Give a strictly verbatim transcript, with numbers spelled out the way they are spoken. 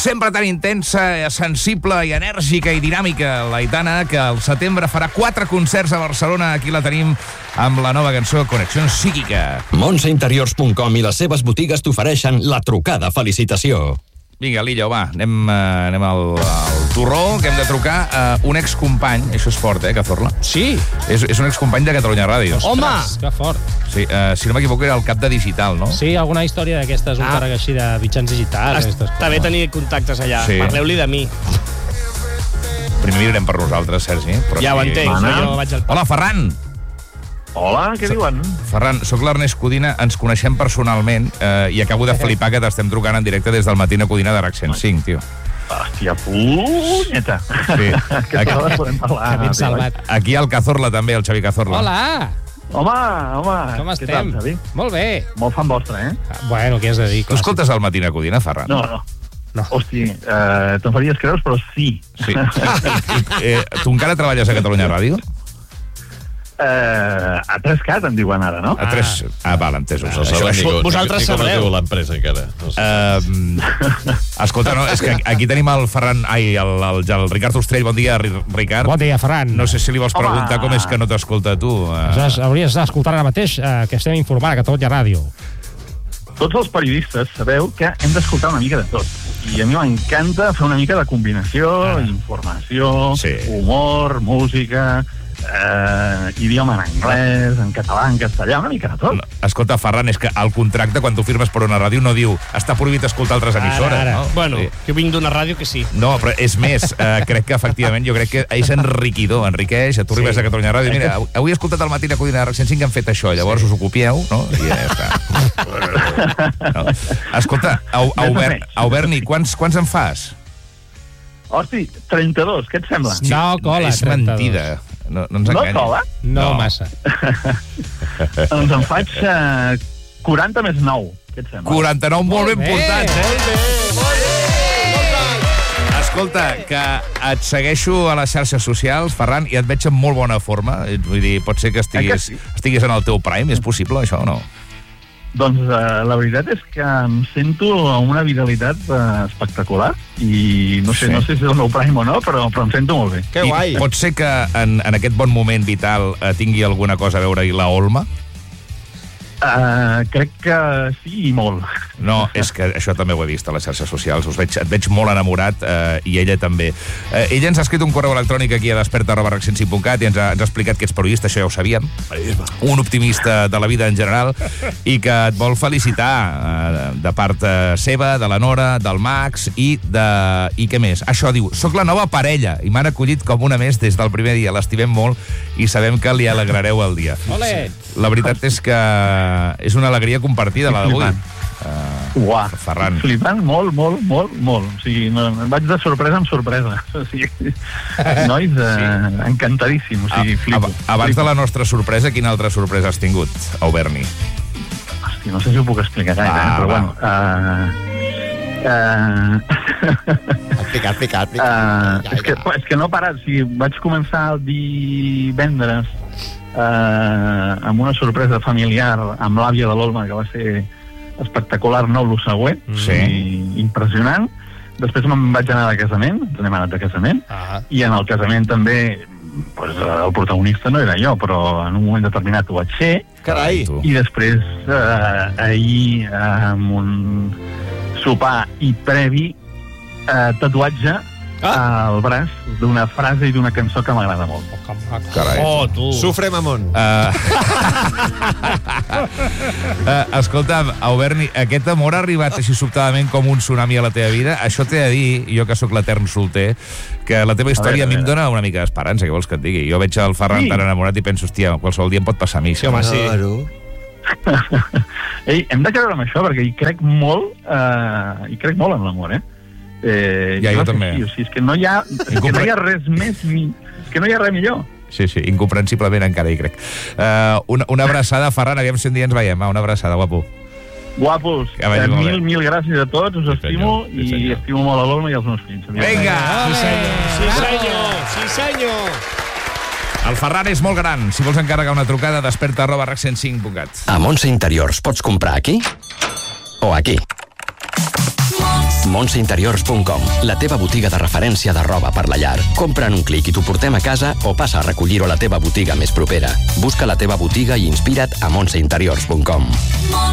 sempre tan intensa, sensible i enèrgica i dinàmica, l'Aitana, que al setembre farà quatre concerts a Barcelona. Aquí la tenim amb la nova cançó Connexió Psíquica. Montse Interiors punt com i les seves botigues t'ofereixen la trucada felicitació. Vinga, Lillo, va, anem, uh, anem al, al torró, que hem de trucar a un excompany. Això és fort, eh, Cazorla? Sí. És, és un excompany de Catalunya Ràdio. Home! Que fort. Sí, uh, si no m'equivoco, era el cap de digital, no? Sí, alguna història d'aquestes, un Ah. càrrec així de mitjans digitals. Està bé tenir contactes allà. Sí. Parleu-li de mi. Primer mirarem per nosaltres, Sergi. Però Ja ho sí. entenc, Mana. jo vaig al... Hola, Ferran! Hola, què diuen? Ferran, sóc l'Ernest Codina, ens coneixem personalment eh, i acabo de flipar que t'estem trucant en directe des del Matina Codina de RAC cent cinc, tio. Hòstia, punyeta. Sí. Que Aquí, totes podem parlar. Que ben salvat. aquí el Cazorla també, el Xavi Cazorla. Hola! Home, home. Com Què tal, estem? Xavi? Molt bé. Molt fan vostre, eh? Ah, Bueno, què has de dir? Tu escoltes el Matina Codina, Ferran? No, no. No. Hosti, eh, te'n faries creus, però sí. Sí. eh, tu encara treballes a Catalunya Ràdio? Eh, a tres cat em diuen ara, no? A tres... Ah, val, entesos. No Això, saben ni, això, com- vosaltres ni com es sabreu. diu l'empresa encara. No sé. Uh, escolta, no, és que aquí tenim el Ferran... Ai, el, el, el Ricard Ostrell. Bon dia, Ri- Ricard. Bon dia, Ferran. No sé si li vols Home. preguntar com és que no t'escolta tu. Uh, Aleshores, hauries d'escoltar ara mateix eh, que estem informant a Catalunya Ràdio. Tots els periodistes sabeu que hem d'escoltar una mica de tot. I a mi m'encanta fer una mica de combinació, Ah. informació, Sí. humor, música, eh, idioma en anglès, en català, en castellà, una mica de tot. escolta, Ferran, és que el contracte, quan tu firmes per una ràdio, no diu està prohibit escoltar altres emissores, Ara, ara. no? Bueno, Sí. jo vinc d'una ràdio que sí. No, però és més, eh, crec que efectivament, jo crec que és enriquidor, enriqueix, tu arribes a Catalunya Ràdio, mira, avui he escoltat el Matina Codina de RAC cent cinc que han fet això, llavors us ho copieu, no? I ja està. No. Escolta, Au, Més o Auber, menys. Auberni, quants, quants en fas? Hosti, trenta-dos, què et sembla? No cola, És trenta-dos. mentida. No, no ens No enganyis. cola? No, No. massa. Doncs en faig eh, quaranta més nou, què et sembla? quaranta-nou molt ben Molt bé, portats, eh? Escolta, que et segueixo a les xarxes socials, Ferran, i et veig en molt bona forma. Vull dir, pot ser que estiguis, Eh que sí? estiguis en el teu prime. És possible, això, o no? Doncs eh, la veritat és que em sento amb una vitalitat eh, espectacular i no sé, Sí. no sé si és el meu prime o no, però, però em sento molt bé. Que guai. I pot ser que en, en aquest bon moment vital eh, tingui alguna cosa a veure-hi la Olma? Uh, crec que sí i molt. No, és que això també ho he vist a les xarxes socials. Us veig, et veig molt enamorat eh, i ella també. Eh, ella ens ha escrit un correu electrònic aquí a desperta arroba rac cent cinc punt cat i ens ha, ens ha explicat que ets periodista, això ja ho sabíem. Un optimista de la vida en general i que et vol felicitar eh, de part eh, seva, de la Nora, del Max i de... i què més? Això diu, soc la nova parella i m'han acollit com una més des del primer dia. L'estimem molt i sabem que li alegrareu el dia. Ole! La veritat és que és una alegria compartida, la d'avui. Flipant. Uh, Uah, Ferran. flipant molt, molt, molt, molt. O sigui, no, em vaig de sorpresa en sorpresa. O sigui, nois, eh, encantadíssim. O sigui, flipo. Ab- abans de la nostra sorpresa, quina altra sorpresa has tingut, Auberni? Hosti, no sé si ho puc explicar gaire, Va, eh, però va. bueno... Uh, uh, Explica, explica, explica. Uh, és, que, és que no he parat. O sigui, vaig començar el divendres uh, amb una sorpresa familiar amb l'àvia de l'Olma, que va ser espectacular, no el següent, Sí. i impressionant. Després me'n vaig anar de casament, ens n'hem anat de casament, Ah. i en el casament també pues, el protagonista no era jo, però en un moment determinat ho vaig ser, Carai. Tu. i després eh, ahir eh, amb un sopar i previ eh, tatuatge Ah. al braç d'una frase i d'una cançó que m'agrada molt. Oh, que maco. Carai. Oh, tu. Sufre mamón. Uh, uh, escolta'm, Auberni, aquest amor ha arribat així sobtadament com un tsunami a la teva vida? Això t'he de dir, jo que sóc l'etern solter, que la teva història a, A veure, mi em a veure. dona una mica d'esperança, què vols que et digui? Jo veig el Ferran Sí. tan enamorat i penso, hòstia, qualsevol dia em pot passar a mi. Sí, home, sí. Ei, hem de creure en això, perquè hi crec molt, eh, hi crec molt en l'amor, eh? eh Ja, jo no sé també. Si, o sigui, és que no hi ha, és que no hi ha res més, mi, és que no hi ha res millor. Sí, sí, incomprensiblement encara hi crec. Uh, una, una abraçada, Ferran, aviam si un dia ens veiem. Va, una abraçada, guapo. Guapos, Que vagi eh, molt mil, bé. mil gràcies a tots, us Sí, estimo senyor, sí, i senyor. estimo molt a l'Olma i als meus fills. Adéu. Vinga! Sí, senyor. Sí, senyor. Sí, senyor. El Ferran és molt gran. Si vols encarregar una trucada, desperta arroba rac cent cinc punt cat. A Montse Interiors pots comprar aquí o aquí. Montse montse interiors punt com, la teva botiga de referència de roba per la llar. Compra en un clic i t'ho portem a casa o passa a recollir-ho a la teva botiga més propera. Busca la teva botiga i inspira't a montse interiors punt com.